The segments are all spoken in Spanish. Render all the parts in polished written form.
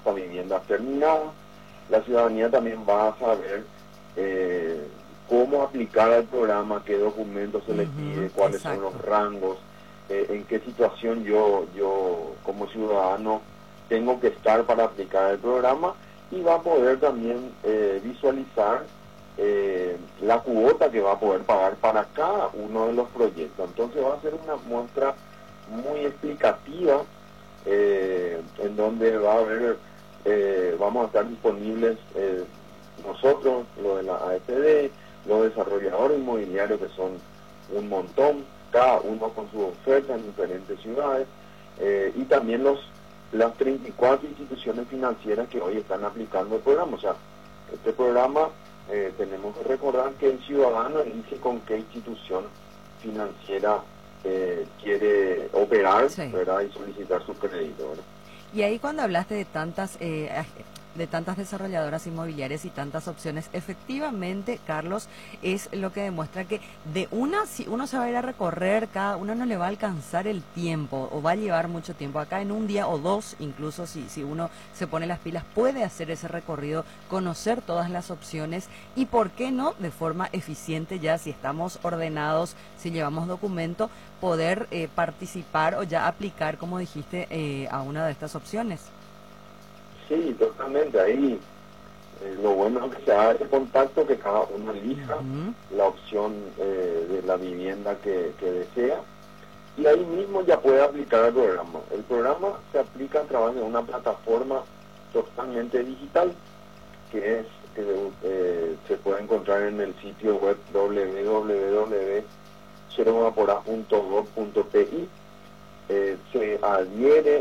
hasta viviendas terminadas. La ciudadanía también va a saber cómo aplicar al programa, qué documentos se les pide, cuáles son los rangos, en qué situación yo como ciudadano tengo que estar para aplicar el programa, y va a poder también visualizar la cuota que va a poder pagar para cada uno de los proyectos. Entonces va a ser una muestra muy explicativa, en donde va a haber, vamos a estar disponibles nosotros, lo de la AFD, los desarrolladores inmobiliarios, que son un montón, cada uno con su oferta en diferentes ciudades, y también las 34 instituciones financieras que hoy están aplicando el programa. O sea, este programa, tenemos que recordar que el ciudadano elige con qué institución financiera quiere operar, sí, ¿verdad? Y solicitar su crédito, ¿verdad? Y ahí cuando hablaste de tantas desarrolladoras inmobiliarias y tantas opciones, efectivamente, Carlos, es lo que demuestra que si uno se va a ir a recorrer, cada uno no le va a alcanzar el tiempo o va a llevar mucho tiempo. Acá en un día o dos, incluso si uno se pone las pilas, puede hacer ese recorrido, conocer todas las opciones y, ¿por qué no?, de forma eficiente, ya si estamos ordenados, si llevamos documento, poder participar o ya aplicar, como dijiste, a una de estas opciones. Sí, totalmente. Ahí lo bueno es que se haga ese contacto, que cada uno elija la opción de la vivienda que desea, y ahí mismo ya puede aplicar el programa. El programa se aplica a través de una plataforma totalmente digital, que se puede encontrar en el sitio web www.seromapora.gov.pi. Se adhiere,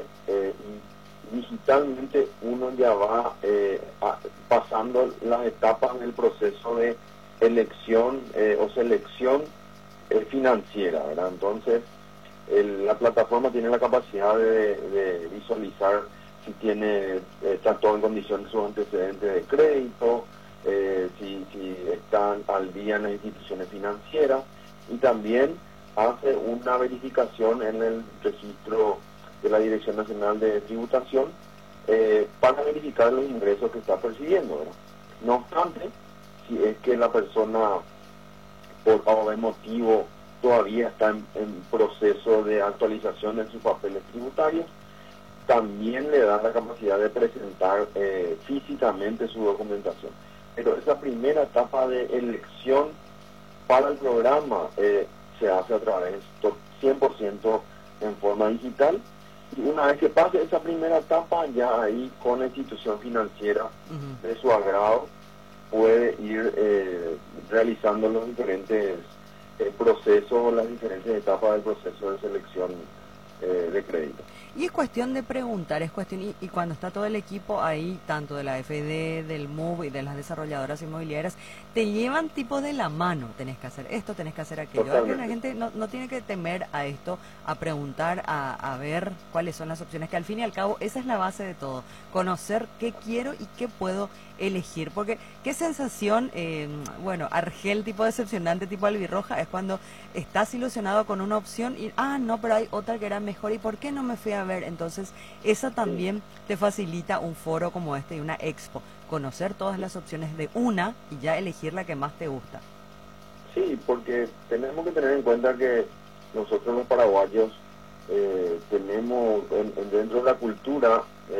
y digitalmente uno ya va pasando las etapas del proceso de elección o selección financiera, ¿verdad? Entonces, la plataforma tiene la capacidad de visualizar si está todo en condiciones sus antecedentes de crédito, si están al día en las instituciones financieras, y también hace una verificación en el registro de la Dirección Nacional de Tributación, para verificar los ingresos que está percibiendo, ¿verdad? No obstante, si es que la persona por algún motivo todavía está en proceso de actualización de sus papeles tributarios, también le da la capacidad de presentar físicamente su documentación. Pero esa primera etapa de elección para el programa se hace a través 100% en forma digital, y una vez que pase esa primera etapa, ya ahí con la institución financiera de su agrado puede ir realizando los diferentes procesos, las diferentes etapas del proceso de selección de crédito. Y es cuestión de preguntar, y cuando está todo el equipo ahí, tanto de la FD, del MUB y de las desarrolladoras inmobiliarias, te llevan tipo de la mano, tenés que hacer esto, tenés que hacer aquello. Totalmente. La gente no tiene que temer a esto, a preguntar, a ver cuáles son las opciones, que al fin y al cabo esa es la base de todo, conocer qué quiero y qué puedo elegir, porque qué sensación, Argel, tipo decepcionante, tipo albirroja, es cuando estás ilusionado con una opción y, no, pero hay otra que era mejor, ¿y por qué no me fui a ver? Entonces, esa también te facilita un foro como este y una expo, conocer todas las opciones de una y ya elegir la que más te gusta. Sí, porque tenemos que tener en cuenta que nosotros los paraguayos tenemos dentro de la cultura,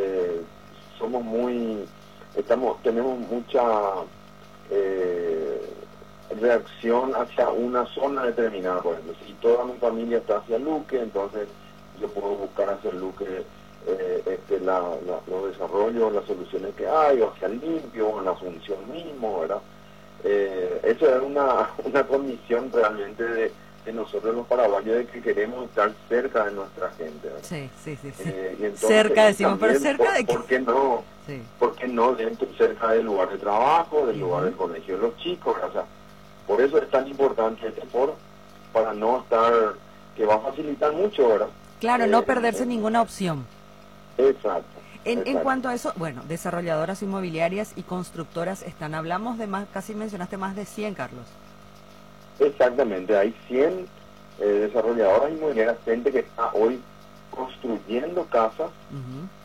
tenemos mucha reacción hacia una zona determinada. Por ejemplo, si toda mi familia está hacia Luque, entonces yo puedo buscar hacia Luque los desarrollos, las soluciones que hay, o hacia el Limpio, o en la Asunción mismo, ¿verdad? Eso es una condición realmente de nosotros los paraguayos, de que queremos estar cerca de nuestra gente, ¿verdad? Sí. Y entonces, Cerca decimos, pero también, cerca de qué. ¿por qué no? Sí. ¿Por qué no cerca del lugar de trabajo, del lugar del colegio de los chicos? O sea, por eso es tan importante este foro, para no estar, que va a facilitar mucho, ¿verdad? Claro, no perderse ninguna opción. Exacto. En cuanto a eso, desarrolladoras inmobiliarias y constructoras hablamos de más, casi mencionaste más de 100, Carlos. Exactamente, hay 100 desarrolladoras inmobiliarias, gente que está hoy construyendo casas